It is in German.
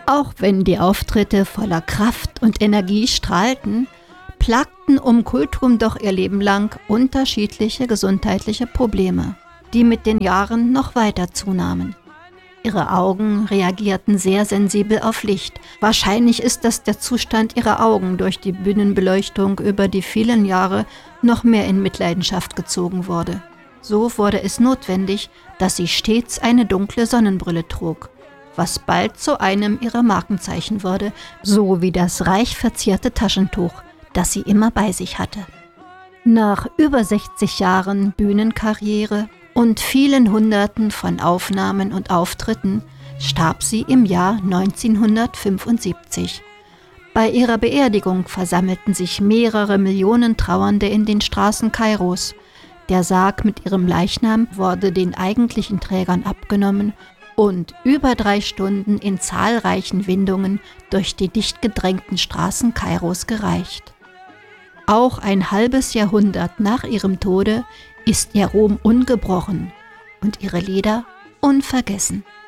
Auch wenn die Auftritte voller Kraft und Energie strahlten, plagten Kulthum doch ihr Leben lang unterschiedliche gesundheitliche Probleme, die mit den Jahren noch weiter zunahmen. Ihre Augen reagierten sehr sensibel auf Licht. Wahrscheinlich ist das der Zustand ihrer Augen durch die Bühnenbeleuchtung über die vielen Jahre noch mehr in Mitleidenschaft gezogen wurde. So wurde es notwendig, dass sie stets eine dunkle Sonnenbrille trug, was bald zu einem ihrer Markenzeichen wurde, so wie das reich verzierte Taschentuch, das sie immer bei sich hatte. Nach über 60 Jahren Bühnenkarriere und vielen Hunderten von Aufnahmen und Auftritten starb sie im Jahr 1975. Bei ihrer Beerdigung versammelten sich mehrere Millionen Trauernde in den Straßen Kairos. Der Sarg mit ihrem Leichnam wurde den eigentlichen Trägern abgenommen und über 3 Stunden in zahlreichen Windungen durch die dicht gedrängten Straßen Kairos gereicht. Auch ein halbes Jahrhundert nach ihrem Tode ist ihr Ruhm ungebrochen und ihre Lieder unvergessen.